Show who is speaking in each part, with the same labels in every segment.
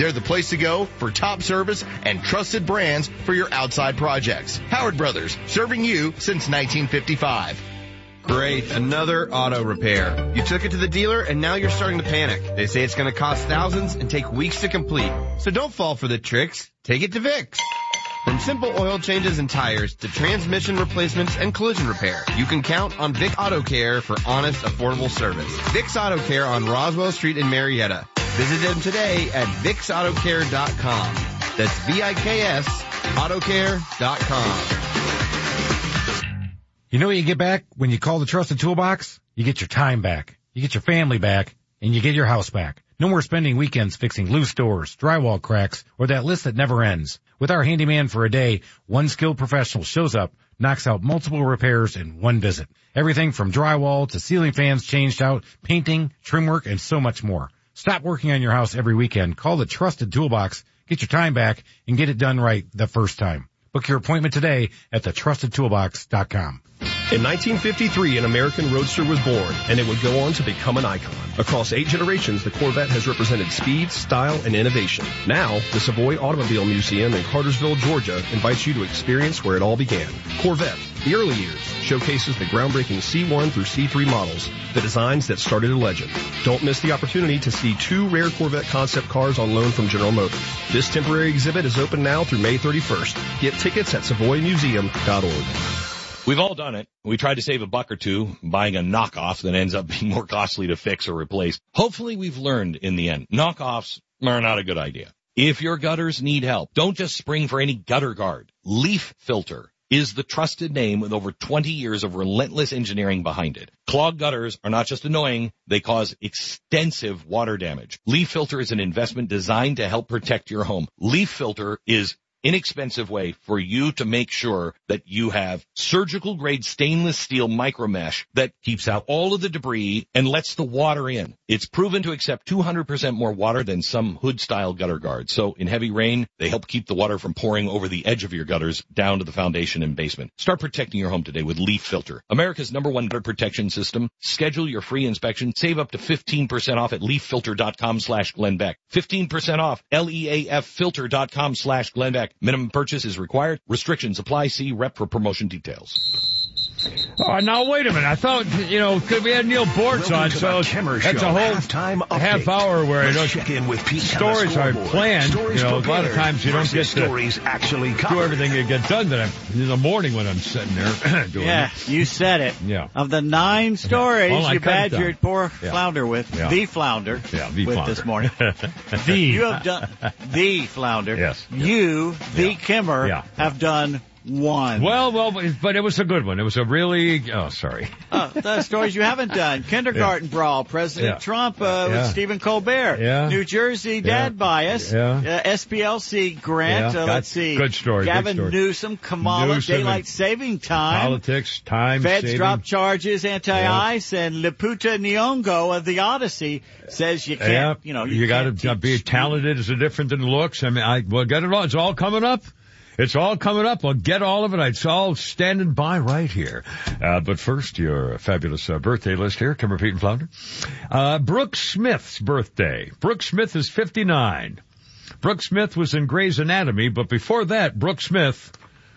Speaker 1: They're the place to go for top service and trusted brands for your outside projects. Howard Brothers, serving you since 1955.
Speaker 2: Great, another auto repair. You took it to the dealer and now you're starting to panic. They say it's going to cost thousands and take weeks to complete. So don't fall for the tricks. Take it to Vicks. From simple oil changes and tires to transmission replacements and collision repair, you can count on Vic Auto Care for honest, affordable service. Vic's Auto Care on Roswell Street in Marietta. Visit them today at VicsAutoCare.com. That's VIKS Autocare.com.
Speaker 3: You know what you get back when you call the Trusted Toolbox? You get your time back, you get your family back, and you get your house back. No more spending weekends fixing loose doors, drywall cracks, or that list that never ends. With our handyman for a day, one skilled professional shows up, knocks out multiple repairs in one visit. Everything from drywall to ceiling fans changed out, painting, trim work, and so much more. Stop working on your house every weekend. Call the Trusted Toolbox, get your time back, and get it done right the first time. Book your appointment today at thetrustedtoolbox.com.
Speaker 4: In 1953, an American Roadster was born, and it would go on to become an icon. Across 8 generations, the Corvette has represented speed, style, and innovation. Now, the Savoy Automobile Museum in Cartersville, Georgia, invites you to experience where it all began. Corvette, the early years, showcases the groundbreaking C1 through C3 models, the designs that started a legend. Don't miss the opportunity to see 2 rare Corvette concept cars on loan from General Motors. This temporary exhibit is open now through May 31st. Get tickets at SavoyMuseum.org.
Speaker 5: We've all done it. We try to save a buck or two buying a knockoff that ends up being more costly to fix or replace. Hopefully we've learned in the end. Knockoffs are not a good idea. If your gutters need help, don't just spring for any gutter guard. Leaf Filter is the trusted name with over 20 years of relentless engineering behind it. Clogged gutters are not just annoying, they cause extensive water damage. Leaf Filter is an investment designed to help protect your home. Leaf Filter is inexpensive way for you to make sure that you have surgical grade stainless steel micro mesh that keeps out all of the debris and lets the water in. It's proven to accept 200% more water than some hood style gutter guards. So in heavy rain, they help keep the water from pouring over the edge of your gutters down to the foundation and basement. Start protecting your home today with Leaf Filter, America's #1 gutter protection system. Schedule your free inspection. Save up to 15% off at leaffilter.com/Glenn Beck. 15% off, LEAFfilter.com/Glenn Beck. Minimum purchase is required. Restrictions apply. See rep for promotion details.
Speaker 6: Now, wait a minute. I thought, we had Neil Bortz on, so that's a whole half hour where stories are planned. A lot of times you don't get to do everything that gets done in the morning when I'm sitting there doing it.
Speaker 7: You said it.
Speaker 6: Yeah.
Speaker 7: Of the 9 stories you badgered poor Flounder with, the Flounder this morning. You have done the Flounder.
Speaker 6: Yes.
Speaker 7: You, the Kimmer, have done 1.
Speaker 6: Well, but it was a good one. It was a really,
Speaker 7: the stories you haven't done. Kindergarten Brawl, President Trump with Stephen Colbert. New Jersey Dad Bias. SPLC Grant. Let's see.
Speaker 6: Good story.
Speaker 7: Gavin Newsom, Kamala, Daylight Saving Time.
Speaker 6: Politics, time
Speaker 7: Feds
Speaker 6: saving.
Speaker 7: drop charges, anti-ICE, and Laputa Nyong'o of the Odyssey says you can't,
Speaker 6: you got to be talented is different than looks. I mean, we'll get it all. It's all coming up. It's all coming up. I'll get all of it. It's all standing by right here. But first, your fabulous birthday list here. Kimmer, Pete, and Flounder. Brooke Smith's birthday. Brooke Smith is 59. Brooke Smith was in Grey's Anatomy, but before that, Brooke Smith,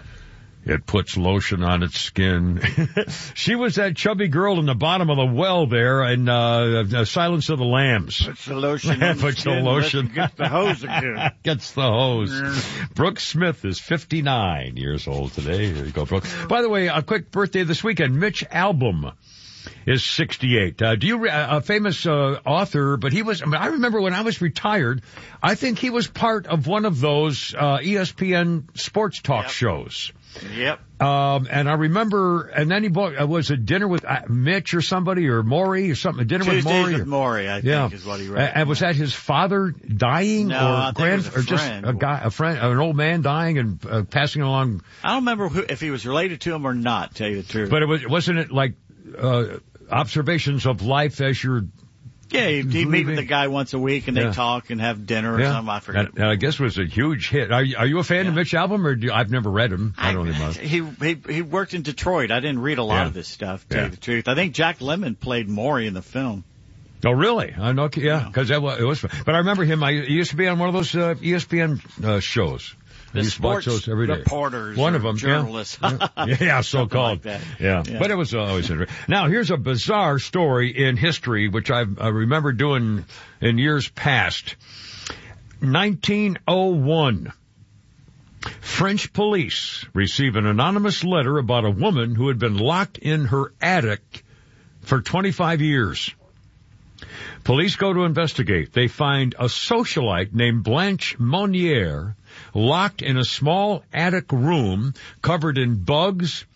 Speaker 6: it puts lotion on its skin. She was that chubby girl in the bottom of the well there in Silence of the Lambs.
Speaker 7: Puts the lotion on the skin.
Speaker 6: Lotion.
Speaker 7: Gets the hose again.
Speaker 6: Gets the hose. Brooke Smith is 59 years old today. Here you go, Brooke. By the way, a quick birthday this weekend. Mitch Albom is 68. A famous author, but I remember when I was retired, I think he was part of one of those ESPN sports talk shows.
Speaker 7: Yep.
Speaker 6: And I remember, and then he was a dinner with Mitch or somebody, or Maury or something, a dinner with Maury.
Speaker 7: Tuesdays with Maury, I think is what he wrote.
Speaker 6: And was that his father dying,
Speaker 7: or
Speaker 6: just a friend, an old man dying and passing along?
Speaker 7: I don't remember if he was related to him or not, to tell you the truth.
Speaker 6: But wasn't it like observations of life as you're?
Speaker 7: Yeah, he'd meet with the guy once a week, and they talk and have dinner or something. I forget.
Speaker 6: And I guess it was a huge hit. Are you a fan of Mitch Albom, or I've never read him? I don't know.
Speaker 7: He worked in Detroit. I didn't read a lot of this stuff, to tell you the truth. I think Jack Lemmon played Maury in the film.
Speaker 6: Oh, really? I know. Yeah, because it was. But I remember him. He used to be on one of those ESPN shows.
Speaker 7: The sports those every day. Reporters,
Speaker 6: one of them,
Speaker 7: journalists.
Speaker 6: Yeah, so-called.
Speaker 7: Like
Speaker 6: yeah, but it was always interesting. Now, here's a bizarre story in history, which I remember doing in years past. 1901. French police receive an anonymous letter about a woman who had been locked in her attic for 25 years. Police go to investigate. They find a socialite named Blanche Monnier locked in a small attic room covered in bugs,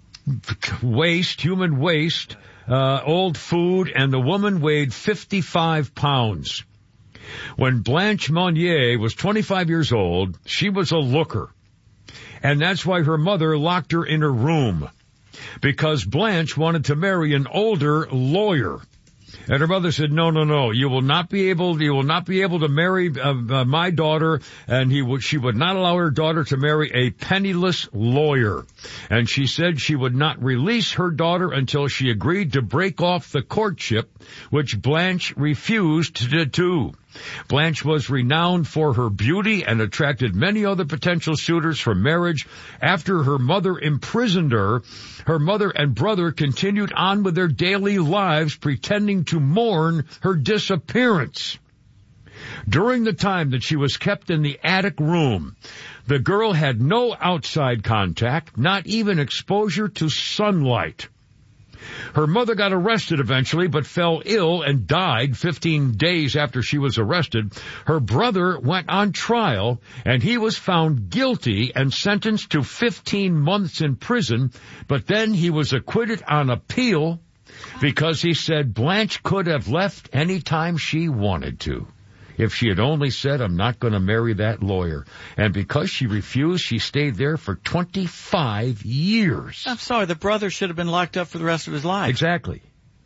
Speaker 6: waste, human waste, old food, and the woman weighed 55 pounds. When Blanche Monnier was 25 years old, she was a looker. And that's why her mother locked her in her room. Because Blanche wanted to marry an older lawyer. And her mother said, no, you will not be able to marry my daughter, and she would not allow her daughter to marry a penniless lawyer. And she said she would not release her daughter until she agreed to break off the courtship, which Blanche refused to do. Blanche was renowned for her beauty and attracted many other potential suitors for marriage. After her mother imprisoned her, her mother and brother continued on with their daily lives, pretending to mourn her disappearance. During the time that she was kept in the attic room, the girl had no outside contact, not even exposure to sunlight. Her mother got arrested eventually, but fell ill and died 15 days after she was arrested. Her brother went on trial, and he was found guilty and sentenced to 15 months in prison, but then he was acquitted on appeal because he said Blanche could have left any time she wanted to. If she had only said, I'm not going to marry that lawyer. And because she refused, she stayed there for 25 years.
Speaker 7: I'm sorry, the brother should have been locked up for the rest of his life.
Speaker 6: Exactly.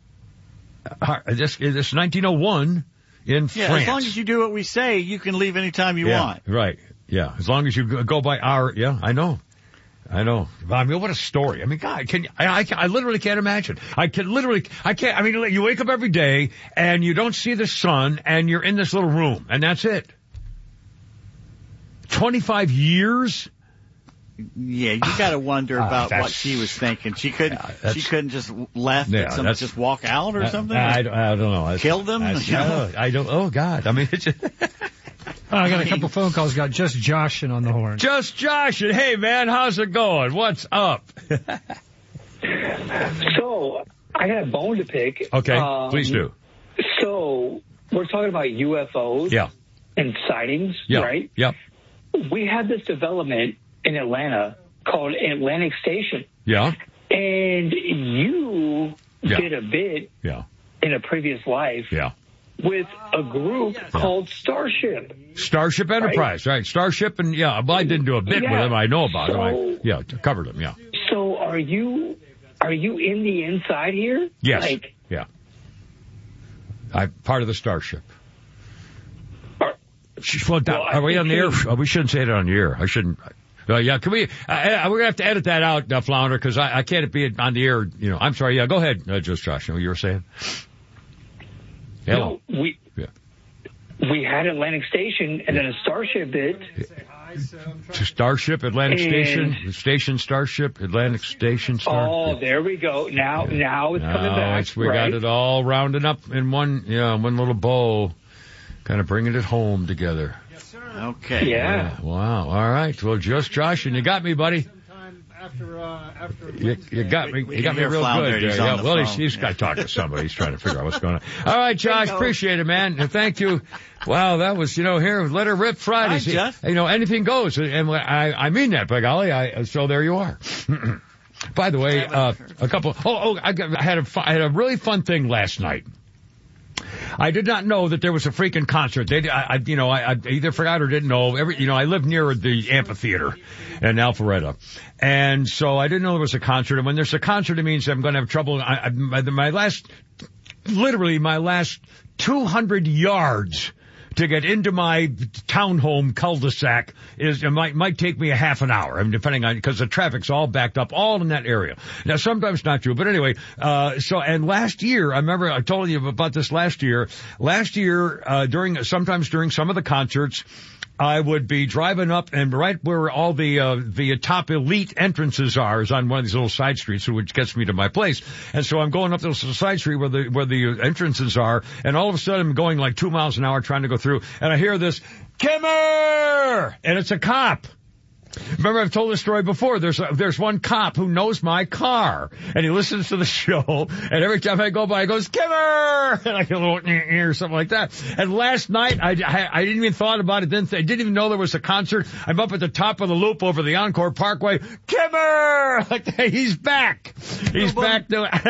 Speaker 6: This 1901 in France.
Speaker 7: As long as you do what we say, you can leave any time you want.
Speaker 6: Right. Yeah. As long as you go by our, I know. I mean, what a story. I mean, God, I literally can't imagine. I can't, I mean, you wake up every day and you don't see the sun and you're in this little room and that's it. 25 years?
Speaker 7: Yeah, you gotta wonder about what she was thinking. She couldn't just left and just walk out or something?
Speaker 6: I don't know.
Speaker 7: Kill them?
Speaker 6: I don't, oh God. I mean, it's just...
Speaker 8: I got a couple phone calls. Got Just Joshin on the horn.
Speaker 6: Just Joshin. Hey, man, how's it going? What's up?
Speaker 9: So, I got a bone to pick.
Speaker 6: Okay, please do.
Speaker 9: So, we're talking about UFOs and sightings, right?
Speaker 6: Yep.
Speaker 9: We had this development in Atlanta called Atlantic Station.
Speaker 6: Yeah.
Speaker 9: And you did a bit in a previous life.
Speaker 6: Yeah.
Speaker 9: With a group called Starship.
Speaker 6: Starship Enterprise, right? Starship, and I didn't do a bit with them. I know about them. Covered them. Yeah.
Speaker 9: So are you in the inside here?
Speaker 6: Yes. I'm part of the Starship. Are we on the air? We shouldn't say it on the air. I shouldn't. Can we? We're gonna have to edit that out, Flounder, because I can't be on the air. I'm sorry. Yeah, go ahead, just Josh. You know what you were saying? Hello.
Speaker 9: No, we had Atlantic Station and then a Starship bit.
Speaker 6: Starship, Atlantic Station, Starship, Atlantic Station, Starship.
Speaker 9: Oh, there we go. Now it's coming back.
Speaker 6: We got it all rounded up in one little bow, kind of bringing it home together.
Speaker 7: Yes, sir. Okay.
Speaker 9: Yeah.
Speaker 6: Wow. All right. Well, just Josh, and you got me, buddy. You got me real good there. Yeah, well, he's got to talk to somebody. He's trying to figure out what's going on. All right, Josh, appreciate it, man. And thank you. Wow, that was, here, Let Her Rip Fridays. Anything goes. And I mean that, by golly. So there you are. By the way, a couple, I had a really fun thing last night. I did not know that there was a freaking concert. I either forgot or didn't know. I live near the amphitheater in Alpharetta. And so I didn't know there was a concert. And when there's a concert, it means I'm going to have trouble. My last 200 yards to get into my townhome cul-de-sac might take me a half an hour. I mean, depending on, because the traffic's all backed up, all in that area. Now, sometimes not true, but anyway, and last year, I remember I told you about this last year. Last year, sometimes during some of the concerts, I would be driving up, and right where all the top elite entrances are is on one of these little side streets, which gets me to my place. And so I'm going up this side street where the entrances are, and all of a sudden I'm going like 2 miles an hour trying to go through, and I hear this, Kimmer! And it's a cop. Remember, I've told this story before. There's one cop who knows my car, and he listens to the show, and every time I go by, he goes, Kimmer! And I get a little or something like that. And last night, I didn't even thought about it. I didn't even know there was a concert. I'm up at the top of the loop over the Encore Parkway. Kimmer! Like, he's back. He's back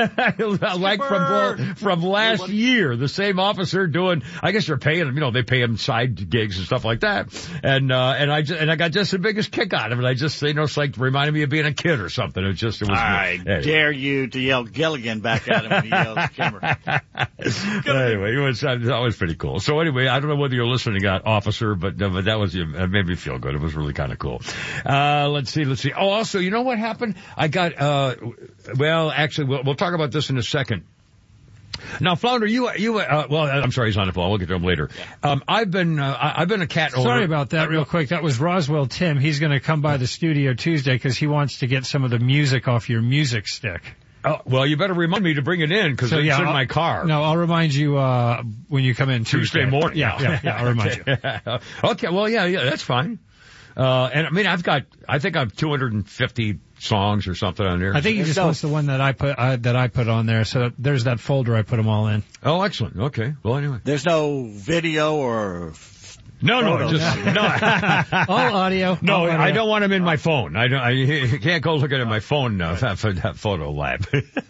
Speaker 6: like from last year. The same officer doing, I guess they're paying him, they pay him side gigs and stuff like that. And I got just the biggest kick out of it. I just, it's like reminded me of being a kid or something. It was.
Speaker 7: I dare you to yell Gilligan back at him when he yells Kimmer.
Speaker 6: Anyway, that was pretty cool. So anyway, I don't know whether you're listening, officer, but that was, it made me feel good. It was really kind of cool. Let's see. Oh, also, you know what happened? I got, actually, we'll talk about this in a second. Now, Flounder, I'm sorry, he's on the phone. We'll get to him later.
Speaker 7: Yeah.
Speaker 6: I've been a cat owner.
Speaker 8: Sorry about that real quick. That was Roswell Tim. He's going to come by the studio Tuesday because he wants to get some of the music off your music stick.
Speaker 6: Oh, well, you better remind me to bring it in because it's in my car.
Speaker 8: No, I'll remind you, when you come in Tuesday
Speaker 6: morning.
Speaker 8: Yeah, I'll remind you.
Speaker 6: Okay, well, yeah, that's fine. And I mean, I think I've 250 songs or something on there.
Speaker 8: I think you just wants the one that I put on there. So there's that folder I put them all in.
Speaker 6: Oh, excellent. Okay. Well, anyway.
Speaker 7: There's no video or
Speaker 6: No,
Speaker 8: all audio.
Speaker 6: No,
Speaker 8: all audio.
Speaker 6: I don't want them in my phone. I can't go looking at my phone for that photo lab.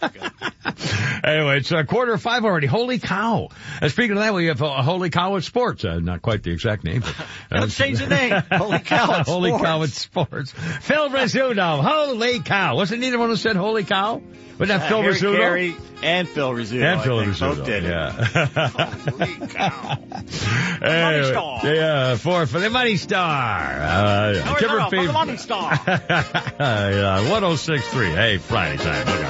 Speaker 6: Anyway, it's 4:45 already. Holy cow! Speaking of that, we have Holy Cow at Sports. Not quite the exact name, but
Speaker 7: let's change the name. Holy Cow at Sports.
Speaker 6: Holy Cow at Sports. Phil Rizzuto. Holy cow! Wasn't he the one who said Holy cow? Was that Phil Rizzuto?
Speaker 7: Harry and Phil Rizzuto.
Speaker 6: And Phil Rizzuto.
Speaker 7: Both did.
Speaker 6: Yeah.
Speaker 7: Holy cow!
Speaker 6: Anyway,
Speaker 7: Money Star.
Speaker 6: Yeah, for the Money Star.
Speaker 7: For the Money Star.
Speaker 6: 1063. Hey, Friday time. Look out.